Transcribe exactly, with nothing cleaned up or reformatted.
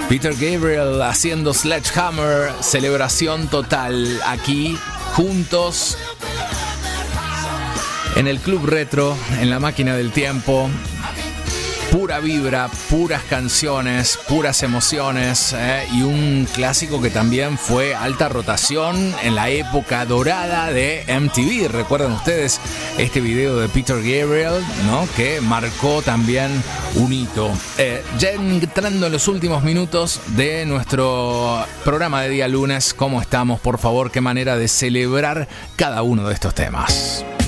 Peter Gabriel haciendo Sledgehammer, celebración total aquí, juntos, en el Club Retro, en la máquina del tiempo. Pura vibra, puras canciones, puras emociones, eh, y un clásico que también fue alta rotación en la época dorada de M T V. Recuerdan ustedes este video de Peter Gabriel, ¿no? Que marcó también un hito. Eh, ya entrando en los últimos minutos de nuestro programa de día lunes, ¿cómo estamos? Por favor, qué manera de celebrar cada uno de estos temas.